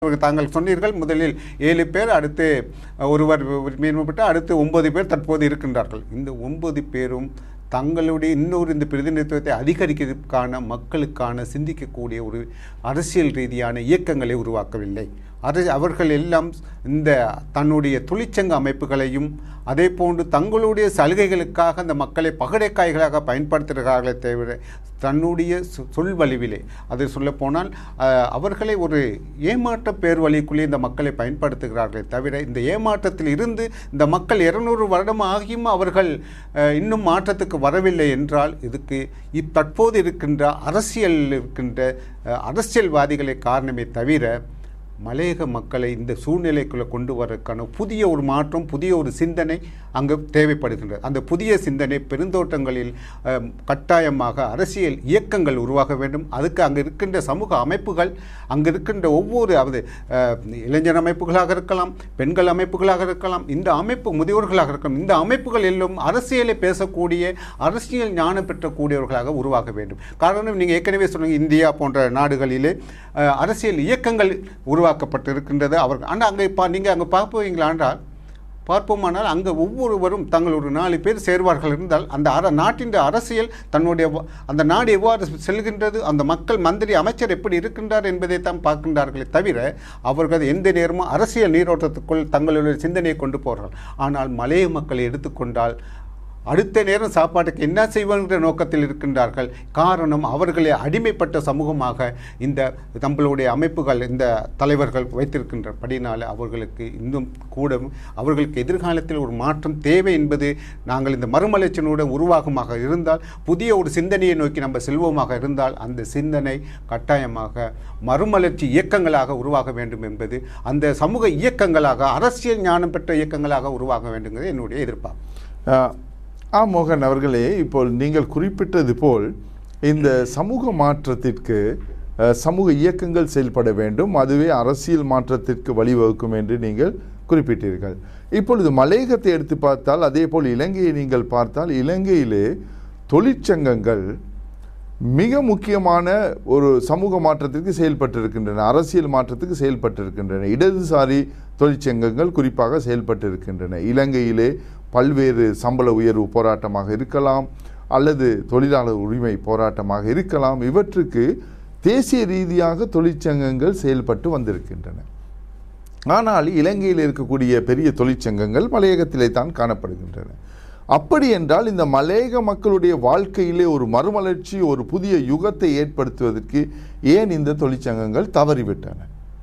தாங்கள் சொன்னீர்கள் முதலில் 7 பேர், அடுத்து ஒருவர் மீன்பட்டு அடுத்து 9 பேர் தற்போது இருக்கின்றார்கள். இந்த 9 பேரும் தங்களுடைய இன்னொரு இந்த பிரதிநிதித்துவத்தை அதிகரிக்கிறதுக்கான மக்களுக்கான சிந்திக்கக்கூடிய ஒரு அரசியல் ரீதியான இயக்கங்களை உருவாக்கவில்லை. அவர்கள் எல்லாம் இந்த தன்னுடைய தொழிற்சங்க அமைப்புகளையும் அதே போன்று தங்களுடைய சலுகைகளுக்காக அந்த மக்களை பகடைக்காய்களாக பயன்படுத்துகிறார்களே தவிர தன்னுடைய சொல்வழிவிலே அது சொல்லப்போனால் அவர்களை ஒரு ஏமாற்ற பேர் வழிக்குள்ளே இந்த மக்களை பயன்படுத்துகிறார்களே தவிர இந்த ஏமாற்றத்தில் இருந்து இந்த மக்கள் 200 வருடம் ஆகியும் அவர்கள் இன்னும் மாற்றத்துக்கு வரவில்லை என்றால் இதுக்கு தற்போது இருக்கின்ற அரசியல்வாதிகளே காரணமே தவிர மலையக மக்களை இந்த சூழ்நிலைக்குள்ளே கொண்டு வரக்கான புதிய ஒரு மாற்றம், புதிய ஒரு சிந்தனை அங்கு தேவைப்படுகின்றது. அந்த புதிய சிந்தனை பெருந்தோட்டங்களில் கட்டாயமாக அரசியல் இயக்கங்கள் உருவாக வேண்டும். அதுக்கு அங்கே இருக்கின்ற சமூக அமைப்புகள், அங்கே இருக்கின்ற ஒவ்வொரு இளைஞர் அமைப்புகளாக இருக்கலாம், பெண்கள் அமைப்புகளாக இருக்கலாம், இந்த அமைப்பு முதியோர்களாக இருக்கலாம், இந்த அமைப்புகள் எல்லாம் அரசியலை பேசக்கூடிய அரசியல் ஞானம் பெற்றக்கூடியவர்களாக உருவாக வேண்டும். காரணம் நீங்கள் ஏற்கனவே சொன்னீங்க, இந்தியா போன்ற நாடுகளிலே அரசியல் இயக்கங்கள் உருவாக்கப்பட்டு இருக்கின்றது. அவர்கள் ஆனால் அங்கே நீங்கள் அங்கே பார்ப்போமானால் அங்கே ஒவ்வொருவரும் தங்கள் ஒரு 4 பேர் சேர்வார்கள் இருந்தால் அந்த நாட்டின் அரசியல் தன்னுடைய அந்த நாடு எவ்வாறு செல்கின்றது, அந்த மக்கள் மந்திரி அமைச்சர் எப்படி இருக்கின்றார் என்பதை தான் பார்க்கின்றார்களே தவிர அவர்கள் எந்த நேரமும் அரசியல் நீரோட்டத்துக்குள் தங்களுடைய சிந்தனையை கொண்டு போகிறார்கள். ஆனால் மலைய மக்களை எடுத்துக்கொண்டால் அடுத்த நேரம் சாப்பாட்டுக்கு என்ன செய்வாங்கிற நோக்கத்தில் இருக்கின்றார்கள். காரணம் அவர்களை அடிமைப்பட்ட சமூகமாக இந்த நம்மளுடைய அமைப்புகள், இந்த தலைவர்கள் வைத்திருக்கின்றபடினால அவர்களுக்கு இன்னும் கூட அவர்களுக்கு எதிர்காலத்தில் ஒரு மாற்றம் தேவை என்பது நாங்கள் இந்த மறுமலர்ச்சியினுடன் உருவாகமாக இருந்தால், புதிய ஒரு சிந்தனையை நோக்கி நம்ம செல்வோமாக இருந்தால் அந்த சிந்தனை கட்டாயமாக மறுமலர்ச்சி இயக்கங்களாக உருவாக வேண்டும் என்பது, அந்த சமூக இயக்கங்களாக அரசியல் ஞானம் பெற்ற இயக்கங்களாக உருவாக வேண்டுங்கிறது என்னுடைய எதிர்பார்ப்பு. மோகன் அவர்களே, இப்போ நீங்கள் குறிப்பிட்டது போல் இந்த சமூக மாற்றத்திற்கு சமூக இயக்கங்கள் செயல்பட வேண்டும், அதுவே அரசியல் மாற்றத்திற்கு வழிவகுக்கும் என்று நீங்கள் குறிப்பிட்டீர்கள். இப்பொழுது மலையகத்தை எடுத்து பார்த்தால், அதே போல் இலங்கையை நீங்கள் பார்த்தால், இலங்கையிலே தொழிற்சங்கங்கள் மிக முக்கியமான ஒரு சமூக மாற்றத்திற்கு செயல்பட்டிருக்கின்றன, அரசியல் மாற்றத்துக்கு செயல்பட்டிருக்கின்றன. இடதுசாரி தொழிற்சங்கங்கள் குறிப்பாக செயல்பட்டிருக்கின்றன. இலங்கையிலே பல்வேறு சம்பள உயர்வு போராட்டமாக இருக்கலாம், அல்லது தொழிலாளர் உரிமை போராட்டமாக இருக்கலாம். இவற்றுக்கு தேசிய ரீதியாக தொழிற்சங்கங்கள் செயல்பட்டு வந்திருக்கின்றன. ஆனால் இலங்கையில் இருக்கக்கூடிய பெரிய தொழிற்சங்கங்கள் மலையகத்திலே தான் காணப்படுகின்றன. அப்படி என்றால் இந்த மலையக மக்களுடைய வாழ்க்கையிலே ஒரு மறுமலர்ச்சி, ஒரு புதிய யுகத்தை ஏற்படுத்துவதற்கு ஏன் இந்த தொழிற்சங்கங்கள் தவறிவிட்டன?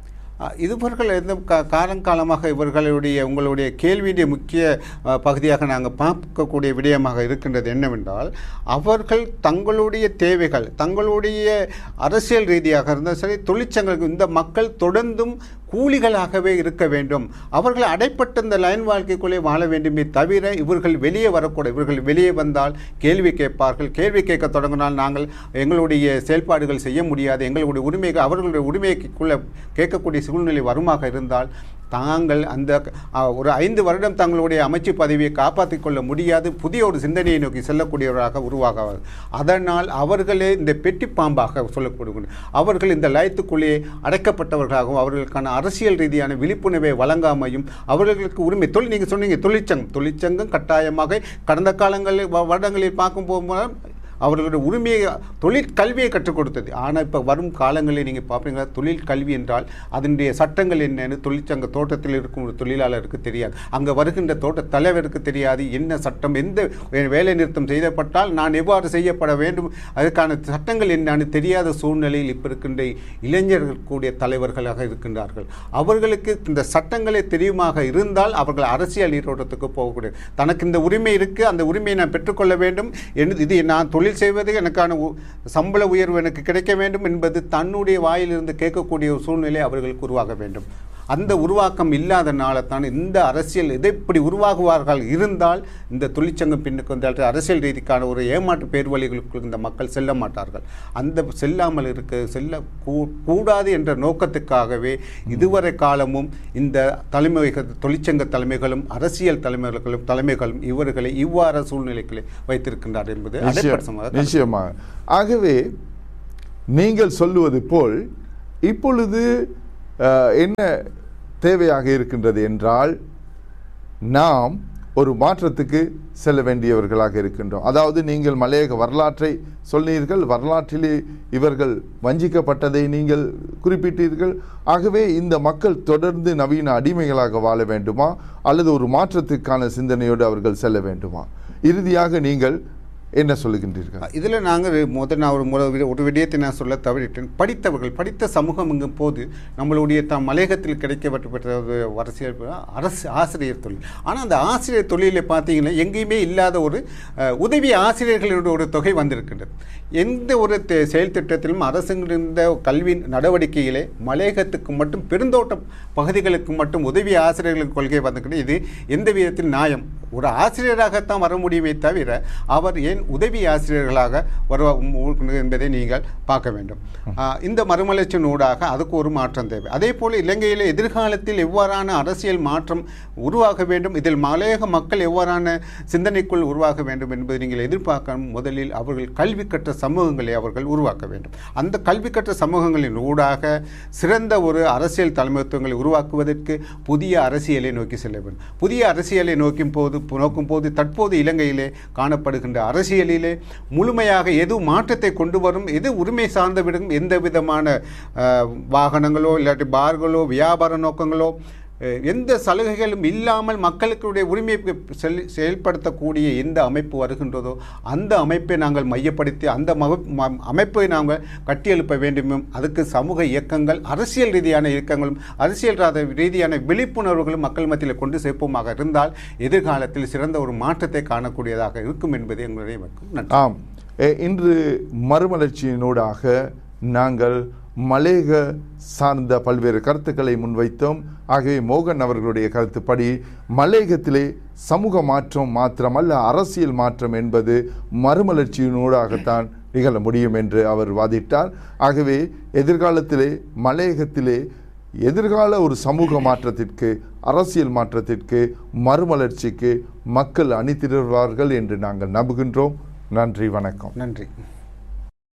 இவர்கள் எந்த காலங்காலமாக உங்களுடைய கேள்வியுடைய முக்கிய பகுதியாக நாங்கள் பார்க்கக்கூடிய விடயமாக இருக்கின்றது என்னவென்றால், அவர்கள் தங்களுடைய தேவைகள், தங்களுடைய அரசியல் ரீதியாக இருந்தால் சரி, தொழிற்சங்கங்கள், இந்த மக்கள் தொடர்ந்தும் கூலிகளாகவே இருக்க வேண்டும், அவர்கள் அடைப்பட்ட இந்த லைன் வாழ்க்கைக்குள்ளே வாழ வேண்டுமே தவிர இவர்கள் வெளியே வரக்கூடாது. இவர்கள் வெளியே வந்தால் கேள்வி கேட்பார்கள், கேள்வி கேட்க தொடங்கினால் நாங்கள் எங்களுடைய செயல்பாடுகள் செய்ய முடியாது, எங்களுடைய உரிமைகள் அவர்களுடைய உரிமைக்குள்ளே கேட்கக்கூடிய சூழ்நிலை வருமாக இருந்தால் தாங்கள் அந்த ஒரு 5 வருடம் தங்களுடைய அமைச்சு பதவியை காப்பாற்றிக் கொள்ள முடியாது, புதிய ஒரு சிந்தனையை நோக்கி செல்லக்கூடியவராக உருவாகுவார்கள். அதனால் அவர்களே இந்த பெட்டி பாம்பாக சொல்லப்படுகின்றனர். அவர்கள் இந்த லயத்துக்குள்ளே அடைக்கப்பட்டவர்களாகவும் அவர்களுக்கான அரசியல் ரீதியான விழிப்புணர்வை வழங்காமையும் அவர்களுக்கு உரிமை நீங்கள் சொன்னீங்க தொழிற்சங்கம் கட்டாயமாக கடந்த காலங்களில் வருடங்களில் பார்க்கும் போகும்போது அவர்களுடைய உரிமையை தொழிற்கல்வியை கற்றுக் கொடுத்தது. ஆனால் இப்போ வரும் காலங்களில் நீங்கள் பார்ப்பீங்களா, தொழிற்கல்வி என்றால் அதனுடைய சட்டங்கள் என்னென்னு தொழிற்சங்க தோட்டத்தில் இருக்கும் ஒரு தொழிலாளருக்கு தெரியாது, அங்கே வருகின்ற தோட்ட தலைவருக்கு தெரியாது என்ன சட்டம், எந்த வேலை நிறுத்தம் செய்யப்பட்டால் நான் எவ்வாறு செய்யப்பட வேண்டும், அதுக்கான சட்டங்கள் என்னன்னு தெரியாத சூழ்நிலையில் இப்போ இருக்கின்ற இளைஞர்கள் கூடிய தலைவர்களாக இருக்கின்றார்கள். அவர்களுக்கு இந்த சட்டங்களே தெரியுமாக இருந்தால் அவர்கள் அரசியல் நீரோட்டத்துக்கு போகக்கூடிய, தனக்கு இந்த உரிமை இருக்குது, அந்த உரிமையை நான் பெற்றுக்கொள்ள வேண்டும், இது நான் தொழில் செய்வது, எனக்கான சம்பள உயர்வு எனக்கு கிடைக்க வேண்டும் என்பது தன்னுடைய வாயிலிருந்து கேட்கக்கூடிய ஒரு சூழ்நிலை அவர்களுக்கு உருவாக வேண்டும். அந்த உருவாக்கம் இல்லாதனால தான் இந்த அரசியல் இதை இப்படி உருவாகுவார்கள் இருந்தால் இந்த தொழிற்சங்கம் பின்னுக்கு வந்தால் அரசியல் ரீதிக்கான ஒரு ஏமாற்று பேர்வழிகளுக்கு இந்த மக்கள் செல்ல மாட்டார்கள். அந்த செல்லாமல் கூடாது என்ற நோக்கத்துக்காகவே இதுவரை காலமும் இந்த தொழிற்சங்க தலைமைகளும் அரசியல் தலைமைகளும் இவர்களை இவ்வாறு சூழ்நிலைகளை வைத்திருக்கின்றார் என்பது நிச்சயமாக. ஆகவே நீங்கள் சொல்லுவது போல் இப்பொழுது என்ன தேவையாக இருக்கின்றது என்றால், நாம் ஒரு மாற்றத்துக்கு செல்ல வேண்டியவர்களாக இருக்கின்றோம். அதாவது நீங்கள் மலையக வரலாற்றை சொன்னீர்கள், வரலாற்றிலே இவர்கள் வஞ்சிக்கப்பட்டதை நீங்கள் குறிப்பிட்டீர்கள். ஆகவே இந்த மக்கள் தொடர்ந்து நவீன அடிமைகளாக வாழ வேண்டுமா, அல்லது ஒரு மாற்றத்துக்கான சிந்தனையோடு அவர்கள் செல்ல வேண்டுமா? இறுதியாக நீங்கள் என்ன சொல்லுகின்றீர்கள்? இதில் நாங்கள் நான் ஒரு விடயத்தை நான் சொல்ல தவறிட்டேன். படித்த சமூகம் எங்கும் போது நம்மளுடைய மலையகத்தில் கிடைக்கப்பட்ட ஒரு அரசு ஆசிரியர் தொழில். ஆனால் அந்த ஆசிரியர் தொழிலில் பார்த்தீங்கன்னா எங்கேயுமே இல்லாத ஒரு உதவி ஆசிரியர்களுடைய ஒரு தொகை வந்திருக்கின்றது. எந்த ஒரு செயல் திட்டத்திலும் அரசுங்கிருந்த கல்வி நடவடிக்கையிலே மலையகத்துக்கு மட்டும் பெருந்தோட்ட பகுதிகளுக்கு மட்டும் உதவி ஆசிரியர்களுக்கு கொள்கை வந்திருக்கிறது. இது எந்த விதத்தில் நியாயம்? ஒரு ஆசிரியராகத்தான் வர முடியுமே தவிர அவர் ஏன் உதவி ஆசிரியர்களாக என்பதை நீங்கள் பார்க்க வேண்டும். இந்த மறுமலர்ச்சியினூடாக அதுக்கு ஒரு மாற்றம் தேவை. அதே போல் இலங்கையில் எதிர்காலத்தில் எவ்வாறான அரசியல் மாற்றம் உருவாக வேண்டும், இதில் மலையக மக்கள் எவ்வாறான சிந்தனைக்குள் உருவாக வேண்டும் என்பதை நீங்கள் எதிர்பார்க்க முதலில் அவர்கள் கல்வி கற்ற சமூகங்களை அவர்கள் உருவாக்க வேண்டும். அந்த கல்வி கற்ற சமூகங்களின் ஊடாக சிறந்த ஒரு அரசியல் தலைமைத்துவங்களை உருவாக்குவதற்கு புதிய அரசியலை நோக்கி செல்ல வேண்டும். புதிய அரசியலை நோக்கும் போது தற்போது இலங்கையிலே காணப்படுகின்ற அரசியலிலே முழுமையாக எது மாற்றத்தை கொண்டு வரும், எது உரிமை சார்ந்து விடும், எந்த விதமான வாகனங்களோ இல்லாட்டி பார்களோ வியாபார நோக்கங்களோ எந்த சலுகைகளும் இல்லாமல் மக்களுடைய உரிமையை செயல்படுத்தக்கூடிய எந்த அமைப்பு வருகின்றதோ அந்த அமைப்பை நாங்கள் மையப்படுத்தி அந்த அமைப்பை நாங்கள் கட்டியெழுப்ப வேண்டும். அதுக்கு சமூக இயக்கங்கள், அரசியல் ரீதியான இயக்கங்களும் அரசியல் ரீதியான விழிப்புணர்வுகளும் மக்கள் மத்தியில் கொண்டு சேர்ப்போமாக இருந்தால் எதிர்காலத்தில் சிறந்த ஒரு மாற்றத்தை காணக்கூடியதாக இருக்கும் என்பது எங்களுடைய நன்றி. ஆம், இன்று மறுமலர்ச்சியினூடாக நாங்கள் மலையக சார்ந்த பல்வேறு கருத்துக்களை முன்வைத்தோம். ஆகவே மோகன் அவர்களுடைய கருத்துப்படி மலையகத்திலே சமூக மாற்றம் மாத்திரமல்ல, அரசியல் மாற்றம் என்பது மறுமலர்ச்சியினூடாகத்தான் நிகழ முடியும் என்று அவர் வாதிட்டார். ஆகவே எதிர்காலத்திலே மலையகத்திலே எதிர்கால ஒரு சமூக மாற்றத்திற்கு, அரசியல் மாற்றத்திற்கு, மறுமலர்ச்சிக்கு மக்கள் அணிதிரள்வார்கள் என்று நாங்கள் நம்புகின்றோம். நன்றி, வணக்கம். நன்றி.